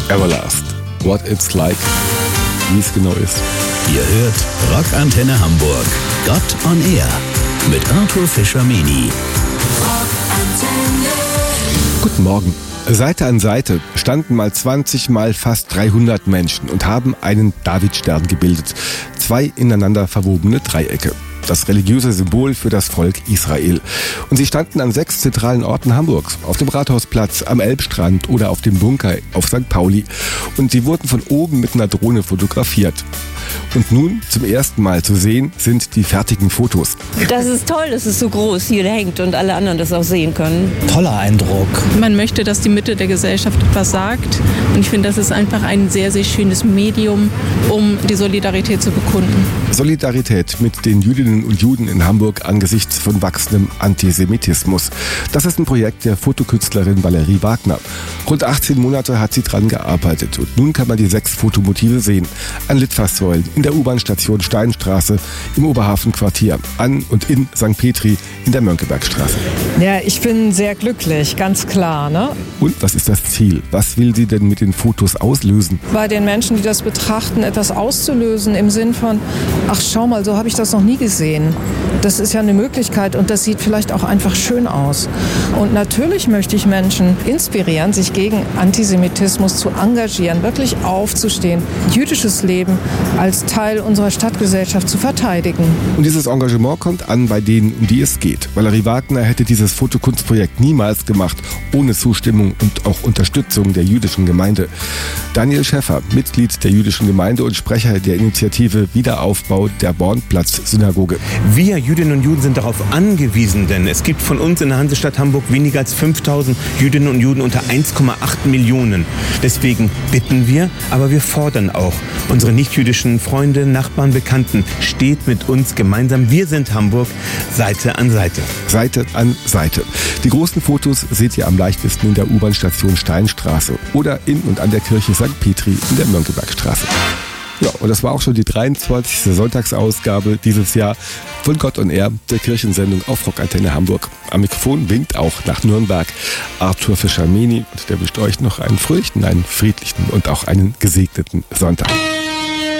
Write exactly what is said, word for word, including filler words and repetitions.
Everlast. What it's like. Wie es genau ist. Ihr hört Rockantenne Hamburg. Gott on Air. Mit Arthur Fischer-Meni. Guten Morgen. Seite an Seite standen mal zwanzig, mal fast dreihundert Menschen und haben einen Davidstern gebildet. Zwei ineinander verwobene Dreiecke. Das religiöse Symbol für das Volk Israel. Und sie standen an sechs zentralen Orten Hamburgs. Auf dem Rathausplatz, am Elbstrand oder auf dem Bunker auf Sankt Pauli. Und sie wurden von oben mit einer Drohne fotografiert. Und nun zum ersten Mal zu sehen sind die fertigen Fotos. Das ist toll, dass es so groß hier hängt und alle anderen das auch sehen können. Toller Eindruck. Man möchte, dass die Mitte der Gesellschaft etwas sagt. Und ich finde, das ist einfach ein sehr, sehr schönes Medium, um die Solidarität zu bekunden. Solidarität mit den Jüdinnen und Juden in Hamburg angesichts von wachsendem Antisemitismus. Das ist ein Projekt der Fotokünstlerin Valerie Wagner. Rund achtzehn Monate hat sie dran gearbeitet und nun kann man die sechs Fotomotive sehen. An Litfaßsäulen, in der U-Bahn-Station Steinstraße, im Oberhafenquartier, an und in Sankt Petri, in der Mönckebergstraße. Ja, ich bin sehr glücklich, ganz klar. Ne? Und was ist das Ziel? Was will sie denn mit den Fotos auslösen? Bei den Menschen, die das betrachten, etwas auszulösen im Sinn von, ach schau mal, so habe ich das noch nie gesehen. Das ist ja eine Möglichkeit und das sieht vielleicht auch einfach schön aus. Und natürlich möchte ich Menschen inspirieren, sich gegen Antisemitismus zu engagieren, wirklich aufzustehen, jüdisches Leben als Teil unserer Stadtgesellschaft zu verteidigen. Und dieses Engagement kommt an bei denen, um die es geht. Valerie Wagner hätte dieses Fotokunstprojekt niemals gemacht, ohne Zustimmung und auch Unterstützung der jüdischen Gemeinde. Daniel Schäffer, Mitglied der jüdischen Gemeinde und Sprecher der Initiative Wiederaufbau der Bornplatz-Synagoge. Wir Jüdinnen und Juden sind darauf angewiesen, denn es gibt von uns in der Hansestadt Hamburg weniger als fünftausend Jüdinnen und Juden unter eins Komma acht Millionen. Deswegen bitten wir, aber wir fordern auch. Unsere nichtjüdischen Freunde, Nachbarn, Bekannten, steht mit uns gemeinsam. Wir sind Hamburg, Seite an Seite. Seite an Seite. Die großen Fotos seht ihr am leichtesten in der U-Bahn-Station Steinstraße oder in und an der Kirche Sankt Petri in der Mönckebergstraße. Ja, und das war auch schon die dreiundzwanzigste Sonntagsausgabe dieses Jahr von Gott on Air, der Kirchensendung auf Rockantenne Hamburg. Am Mikrofon winkt auch nach Nürnberg Arthur Fischer-Meni und der wünscht euch noch einen fröhlichen, einen friedlichen und auch einen gesegneten Sonntag.